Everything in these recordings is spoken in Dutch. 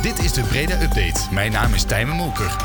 Dit is de Breda Update. Mijn naam is Tijmen Molker.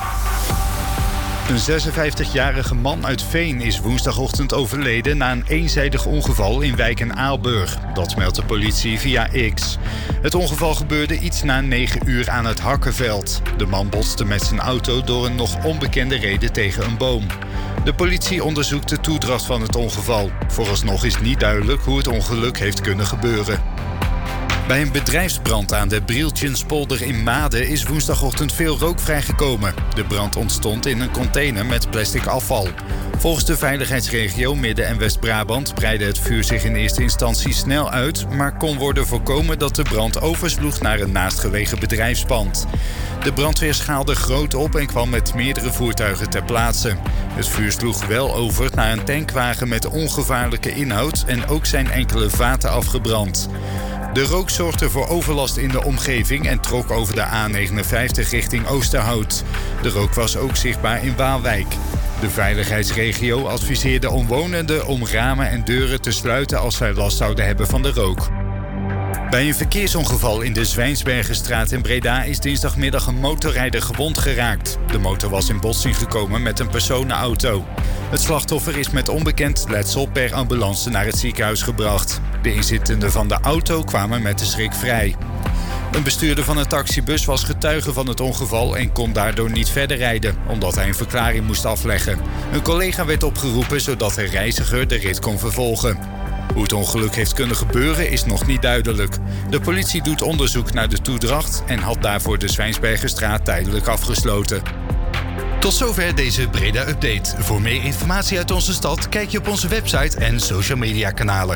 Een 56-jarige man uit Veen is woensdagochtend overleden na een eenzijdig ongeval in wijk en Aalburg. Dat meldt de politie via X. Het ongeval gebeurde iets na 9 uur aan het Hakkenveld. De man botste met zijn auto door een nog onbekende reden tegen een boom. De politie onderzoekt de toedracht van het ongeval. Vooralsnog is niet duidelijk hoe het ongeluk heeft kunnen gebeuren. Bij een bedrijfsbrand aan de Brieltjenspolder in Maden is woensdagochtend veel rook vrijgekomen. De brand ontstond in een container met plastic afval. Volgens de veiligheidsregio Midden- en West-Brabant breidde het vuur zich in eerste instantie snel uit, maar kon worden voorkomen dat de brand oversloeg naar een naastgelegen bedrijfspand. De brandweer schaalde groot op en kwam met meerdere voertuigen ter plaatse. Het vuur sloeg wel over naar een tankwagen met ongevaarlijke inhoud en ook zijn enkele vaten afgebrand. De rook zorgde voor overlast in de omgeving en trok over de A59 richting Oosterhout. De rook was ook zichtbaar in Waalwijk. De veiligheidsregio adviseerde omwonenden om ramen en deuren te sluiten als zij last zouden hebben van de rook. Bij een verkeersongeval in de Zwijnsbergenstraat in Breda is dinsdagmiddag een motorrijder gewond geraakt. De motor was in botsing gekomen met een personenauto. Het slachtoffer is met onbekend letsel per ambulance naar het ziekenhuis gebracht. De inzittenden van de auto kwamen met de schrik vrij. Een bestuurder van een taxibus was getuige van het ongeval en kon daardoor niet verder rijden, omdat hij een verklaring moest afleggen. Een collega werd opgeroepen zodat de reiziger de rit kon vervolgen. Hoe het ongeluk heeft kunnen gebeuren is nog niet duidelijk. De politie doet onderzoek naar de toedracht en had daarvoor de Zwijnsbergenstraat tijdelijk afgesloten. Tot zover deze Breda Update. Voor meer informatie uit onze stad kijk je op onze website en social media kanalen.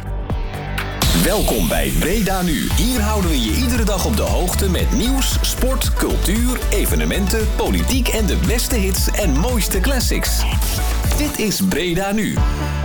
Welkom bij Breda Nu. Hier houden we je iedere dag op de hoogte met nieuws, sport, cultuur, evenementen, politiek en de beste hits en mooiste classics. Dit is Breda Nu.